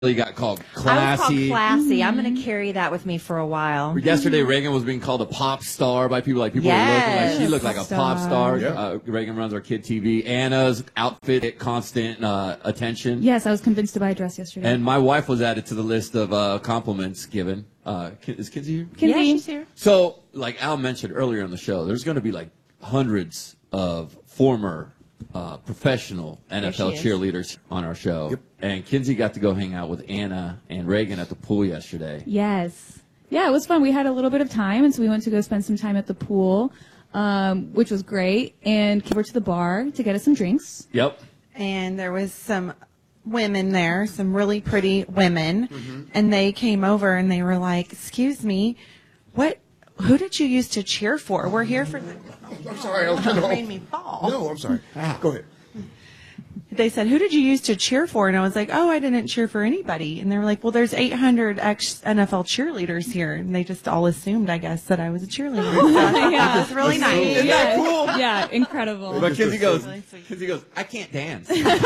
He got called I was classy. called classy. I'm going to carry that with me for a while. Yesterday, Reagan was being called a pop star by people. Like people were looking like she looked like a pop star. Yeah. Reagan runs our kid TV. Anna's outfit at constant attention. Yes, I was convinced to buy a dress yesterday. And my wife was added to the list of compliments given. Is Kinsey here? Kinsey. Yeah, she's here. So, like Al mentioned earlier in the show, there's going to be like hundreds of former professional NFL cheerleaders on our show. Yep. And Kinsey got to go hang out with Anna and Reagan at the pool yesterday. Yes. Yeah, it was fun. We had a little bit of time, and so we went to go spend some time at the pool, which was great, and came over to the bar to get us some drinks. Yep. And there was some women there, some really pretty women, and they came over and they were like, "Excuse me, who did you used to cheer for? We're here for the..." I'm sorry. I was made me fall. No, I'm sorry. Go ahead. They said, "Who did you used to cheer for?" And I was like, "Oh, I didn't cheer for anybody." And they were like, "Well, there's 800 ex-NFL cheerleaders here." And they just all assumed, I guess, that I was a cheerleader. So Yeah. it was really nice. Isn't that cool? Yeah, incredible. But Kinsey goes, "I can't dance." I don't know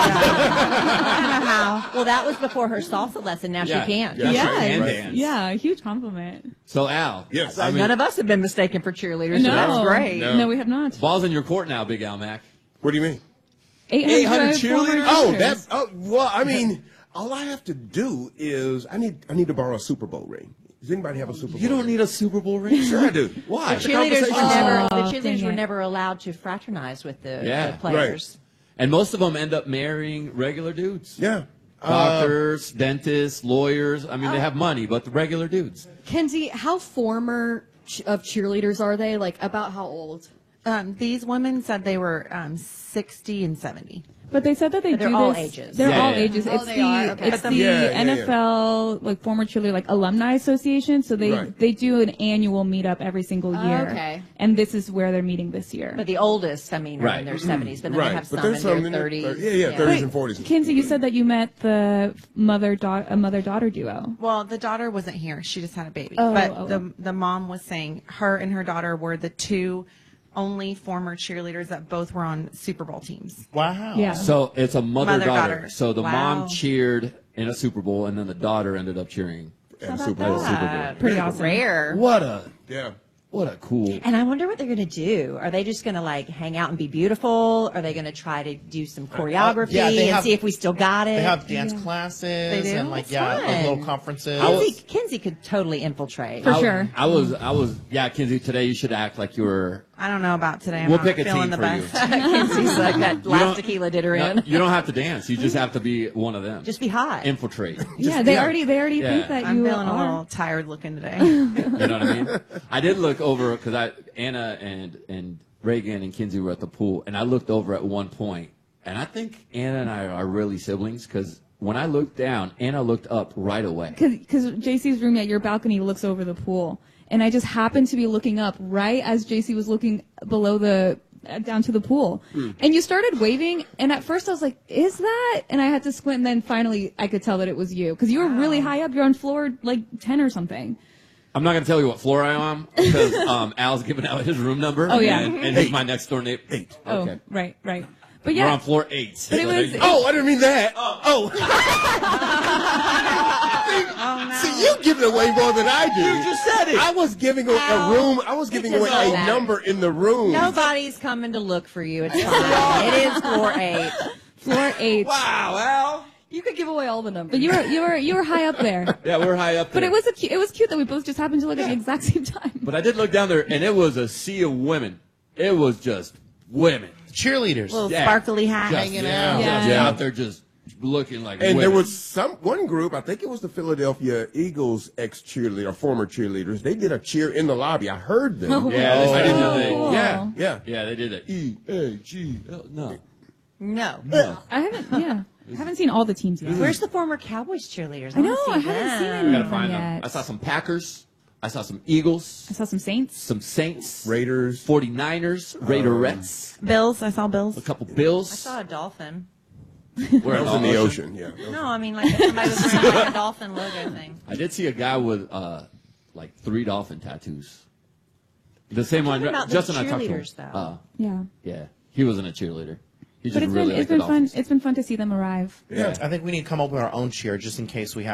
how. Well, that was before her salsa lesson. Now she can. Yeah, Yeah. right. And Right. dance. Yeah, a huge compliment. So Al, Yes. I mean, None of us have been mistaken for cheerleaders, so No. that's great. No, we have not. ball's in your court now, Big Al Mac. What do you mean? 800 cheerleaders? Well, I mean, all I have to do is I need to borrow a Super Bowl ring. Does anybody have a Super Bowl You don't ring? need a Super Bowl ring. Sure I do. Why? Cheerleaders were dang it. never allowed to fraternize with the Yeah. players. And most of them end up marrying regular dudes. Yeah. Doctors, dentists, lawyers. I mean, they have money, but the regular dudes. Kenzie, how former of cheerleaders are they? Like, about how old? These women said they were 60 and 70. But they said that they They're do all this- ages. They're Yeah, all yeah. ages. Oh, It's they the are? Okay. it's But the Yeah, yeah, NFL like former cheerleader like alumni association. So they Right. they do an annual meetup every single year. Okay. And this is where they're meeting this year. But the oldest, I mean, are Right. in their 70s, but then Right. they have But some there's in some their in their 30s. yeah, 30s and 40s. Kinsey, you said that you met the mother-daughter duo. Well, the daughter wasn't here. She just had a baby. Oh, but oh. the mom was saying her and her daughter were the two only former cheerleaders that both were on Super Bowl teams. Wow. Yeah. So it's a mother-daughter. Mother-daughter. So the Wow. mom cheered in a Super Bowl, and then the daughter ended up cheering And at Super the Bowl. Super Bowl. Pretty awesome. Rare. Yeah. What a cool. And I wonder what they're going to do. Are they just going to like hang out and be beautiful? Are they going to try to do some choreography they and have- see if we still got it? They have dance classes do? and like That's like little fun. conferences. Kinsey could totally infiltrate. For sure. I was. Yeah, Kinsey. Today you should act like you were. I don't know about today. I'm We'll not pick a feeling team the for best. Kinsey's like that last don't- tequila did her No, in. you don't have to dance. You just have to be one of them. Just be hot. Infiltrate. Yeah, they already Yeah. think that I'm you feeling a are. little tired looking today. You know what I mean? I did look over because Anna and Reagan and Kinsey were at the pool, and I looked over at one point, and I think Anna and I are really siblings because when I looked down, Anna looked up right away. Because JC's room at your balcony looks over the pool, and I just happened to be looking up right as JC was looking below the down to the pool, and you started waving. And at first I was like, "Is that?" And I had to squint, and then finally I could tell that it was you because you were really high up. You're on floor like 10 or something. I'm not going to tell you what floor I'm on because Al's giving out his room number. Oh, yeah. and he's my next door neighbor. 8. Okay. Oh, right. But We're yeah, on floor 8. But it was- Oh, I didn't mean that. Oh. See, you give it away more than I do. You just said it. I was giving a room. I was giving away doesn't a matter. number in the room. Nobody's coming to look for you. It's fine. It is floor 8. floor 8. Wow, Al. You could give away all the numbers. But you were high up there. Yeah, we're high up there. But it was cute that we both just happened to look at the exact same time. But I did look down there, and it was a sea of women. It was just women. Cheerleaders. Little Yeah. sparkly hat. Just, Hanging yeah, out. just Yeah. out there just looking like And women. there was one group, I think it was the Philadelphia Eagles ex-cheerleader, or former cheerleaders. They did a cheer in the lobby. I heard them. Yeah, I didn't know they. Cool. Yeah, Yeah. yeah, they did it. EAGL. No. No. I haven't seen all the teams yet. Where's the former Cowboys cheerleaders? I know, wanna I see haven't seen them. any Gotta of them find them. yet. I saw some Packers. I saw some Eagles. I saw some Saints. Some Saints. Raiders. 49ers. Raiderettes. Bills. I saw Bills. A couple Bills. I saw a dolphin. We're That was in the ocean. Yeah. No, I mean like somebody was wearing like a dolphin logo thing. I did see a guy with like 3 dolphin tattoos. The same one. talking about the Justin, I talked to him. cheerleaders, though. Yeah. Yeah, he wasn't a cheerleader. You But just it's really been like it's been the fun. Dolphins. It's been fun to see them arrive. Yeah, I think we need to come up with our own cheer just in case we have